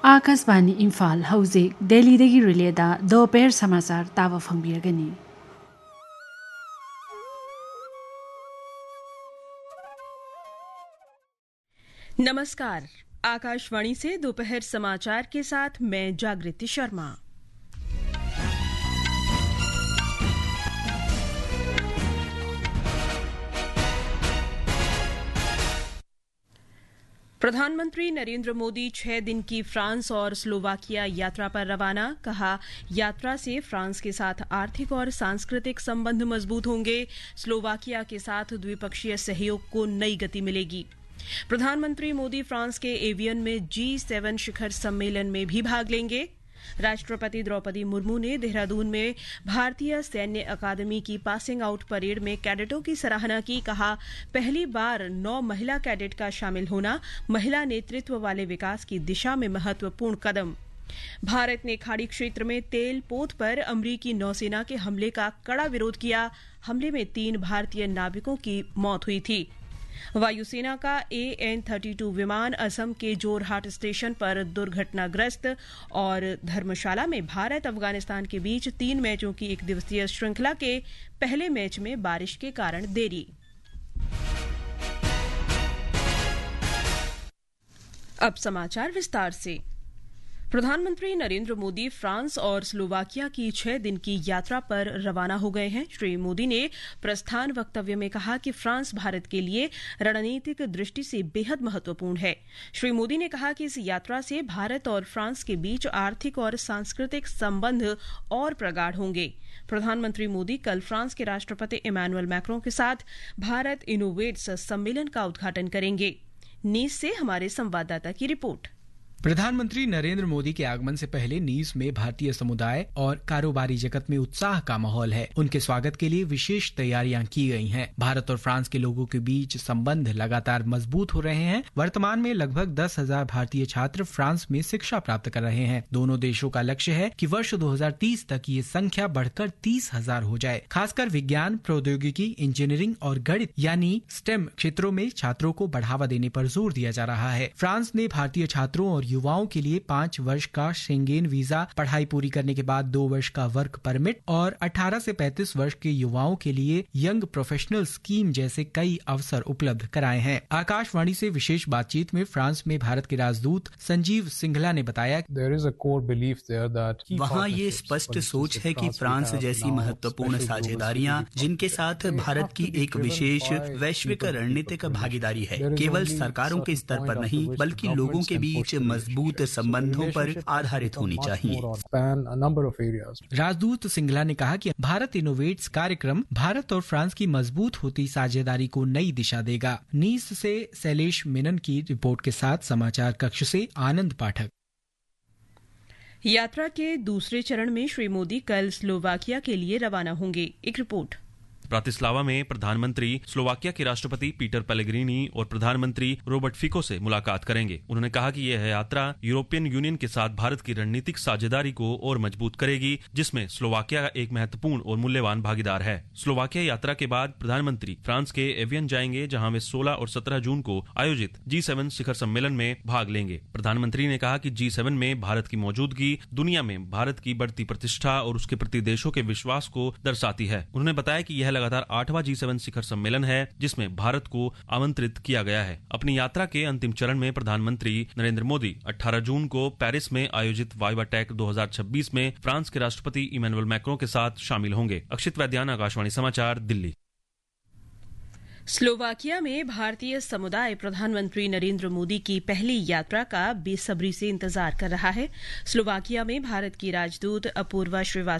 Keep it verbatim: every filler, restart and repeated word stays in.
आकाशवाणी इम्फाल हौजिक दिल्लीदगी रिलेदा दोपहर समाचार ताबा फंबिरगनी। नमस्कार, आकाशवाणी से दोपहर समाचार के साथ मैं जागृति शर्मा। प्रधानमंत्री नरेंद्र मोदी छह दिन की फ्रांस और स्लोवाकिया यात्रा पर रवाना। कहा, यात्रा से फ्रांस के साथ आर्थिक और सांस्कृतिक संबंध मजबूत होंगे। स्लोवाकिया के साथ द्विपक्षीय सहयोग को नई गति मिलेगी। प्रधानमंत्री मोदी फ्रांस के एवियन में जी सेवन शिखर सम्मेलन में भी भाग लेंगे। राष्ट्रपति द्रौपदी मुर्मू ने देहरादून में भारतीय सैन्य अकादमी की पासिंग आउट परेड में कैडेटों की सराहना की। कहा, पहली बार नौ महिला कैडेट का शामिल होना महिला नेतृत्व वाले विकास की दिशा में महत्वपूर्ण कदम। भारत ने खाड़ी क्षेत्र में तेल पोत पर अमरीकी नौसेना के हमले का कड़ा विरोध किया। हमले में तीन भारतीय नाविकों की मौत हुई थी। वायुसेना का ए एन थर्टी टू विमान असम के जोरहाट स्टेशन पर दुर्घटनाग्रस्त। और धर्मशाला में भारत अफगानिस्तान के बीच तीन मैचों की एक दिवसीय श्रृंखला के पहले मैच में बारिश के कारण देरी। अब समाचार विस्तार से। प्रधानमंत्री नरेंद्र मोदी फ्रांस और स्लोवाकिया की छह दिन की यात्रा पर रवाना हो गए हैं। श्री मोदी ने प्रस्थान वक्तव्य में कहा कि फ्रांस भारत के लिए रणनीतिक दृष्टि से बेहद महत्वपूर्ण है। श्री मोदी ने कहा कि इस यात्रा से भारत और फ्रांस के बीच आर्थिक और सांस्कृतिक संबंध और प्रगाढ़ होंगे। प्रधानमंत्री मोदी कल फ्रांस के राष्ट्रपति इमैनुअल मैक्रों के साथ भारत इनोवेट्स सम्मेलन का उद्घाटन करेंगे। नीस से हमारे संवाददाता की रिपोर्ट। प्रधानमंत्री नरेंद्र मोदी के आगमन से पहले नीस में भारतीय समुदाय और कारोबारी जगत में उत्साह का माहौल है। उनके स्वागत के लिए विशेष तैयारियां की गई हैं। भारत और फ्रांस के लोगों के बीच संबंध लगातार मजबूत हो रहे हैं। वर्तमान में लगभग दस हजार भारतीय छात्र फ्रांस में शिक्षा प्राप्त कर रहे हैं। दोनों देशों का लक्ष्य है कि वर्ष दो हजार तीस तक ये संख्या बढ़कर तीस हजार हो जाए। खासकर विज्ञान, प्रौद्योगिकी, इंजीनियरिंग और गणित यानी स्टेम क्षेत्रों में छात्रों को बढ़ावा देने पर जोर दिया जा रहा है। फ्रांस ने भारतीय छात्रों और युवाओं के लिए पाँच वर्ष का शेंगेन वीजा, पढ़ाई पूरी करने के बाद दो वर्ष का वर्क परमिट और अठारह से पैंतीस वर्ष के युवाओं के लिए यंग प्रोफेशनल स्कीम जैसे कई अवसर उपलब्ध कराए हैं। आकाशवाणी से विशेष बातचीत में फ्रांस में भारत के राजदूत संजीव सिंघला ने बताया, वहाँ ये स्पष्ट सोच है कि फ्रांस जैसी महत्वपूर्ण साझेदारियाँ जिनके साथ भारत की एक विशेष वैश्विक रणनीतिक भागीदारी है, केवल सरकारों के स्तर पर नहीं बल्कि लोगों के बीच मजबूत संबंधों पर आधारित होनी चाहिए। राजदूत सिंघला ने कहा कि भारत इनोवेट्स कार्यक्रम भारत और फ्रांस की मजबूत होती साझेदारी को नई दिशा देगा। नीस से शैलेश मेनन की रिपोर्ट के साथ समाचार कक्ष से आनंद पाठक। यात्रा के दूसरे चरण में श्री मोदी कल स्लोवाकिया के लिए रवाना होंगे। एक रिपोर्ट। ब्रातिस्लावा में प्रधानमंत्री स्लोवाकिया के राष्ट्रपति पीटर पेलेग्रिनी और प्रधानमंत्री रॉबर्ट फिको से मुलाकात करेंगे। उन्होंने कहा कि यह यात्रा यूरोपियन यूनियन के साथ भारत की रणनीतिक साझेदारी को और मजबूत करेगी, जिसमें स्लोवाकिया एक महत्वपूर्ण और मूल्यवान भागीदार है। स्लोवाकिया यात्रा के बाद प्रधानमंत्री फ्रांस के एवियन जाएंगे, जहां वे सोलह और सत्रह जून को आयोजित जी सेवन शिखर सम्मेलन में भाग लेंगे। प्रधानमंत्री ने कहा कि जी सेवन में भारत की मौजूदगी दुनिया में भारत की बढ़ती प्रतिष्ठा और उसके प्रति देशों के विश्वास को दर्शाती है। उन्होंने बताया कि यह लगातार आठवां जी सेवन शिखर सम्मेलन है, जिसमें भारत को आमंत्रित किया गया है। अपनी यात्रा के अंतिम चरण में प्रधानमंत्री नरेंद्र मोदी अठारह जून को पेरिस में आयोजित वाइवा टेक दो हजार छब्बीस में फ्रांस के राष्ट्रपति इमैनुअल मैक्रों के साथ शामिल होंगे। अक्षित वैद्यान, आकाशवाणी समाचार, दिल्ली। स्लोवाकिया में भारतीय समुदाय प्रधानमंत्री नरेंद्र मोदी की पहली यात्रा का बेसब्री से इंतजार कर रहा है। स्लोवाकिया में भारत की राजदूत अपूर्वा श्रीवास्तव